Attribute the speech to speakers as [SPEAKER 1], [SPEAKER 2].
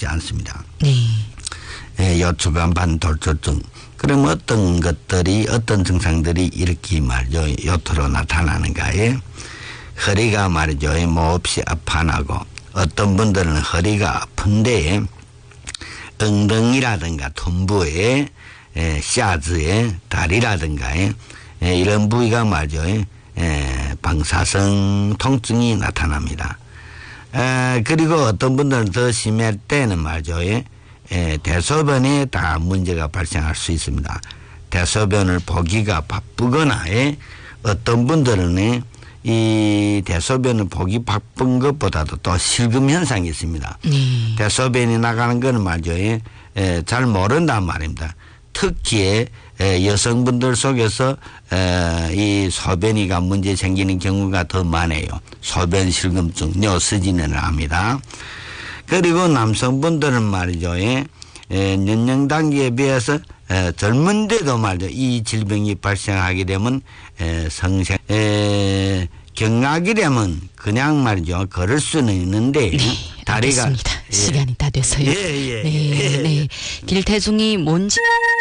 [SPEAKER 1] 있지 않습니다.
[SPEAKER 2] 네.
[SPEAKER 1] 요추변 반돌초증. 그럼 어떤 증상들이 이렇게 말이죠. 요트로 나타나는가에 허리가 말이죠. 몹시 아파나고 어떤 분들은 허리가 아픈데 엉덩이라든가 tum부에 샤즈에 다리라든가 이런 부위가 말이죠. 방사성 통증이 나타납니다. 그리고 어떤 분들은 더 심할 때는 말이죠. 대소변에 다 문제가 발생할 수 있습니다. 대소변을 보기가 바쁘거나 어떤 분들은 이 대소변을 보기 바쁜 것보다도 또 실금 현상이 있습니다. 대소변이 나가는 거는 말이죠. 잘 모른단 말입니다. 특히 여성분들 속에서 이 소변이가 문제 생기는 경우가 더 많아요. 소변 실금증, 뇨스진을 합니다. 그리고 남성분들은 말이죠. 연령 단계에 비해서 젊은데도 말이죠. 이 질병이 발생하게 되면 경락이라면 그냥 말이죠. 걸을 수는 있는데 다리가
[SPEAKER 2] 알겠습니다. 시간이 다 돼서요.
[SPEAKER 1] 예.
[SPEAKER 2] 네. 길태중이 뭔지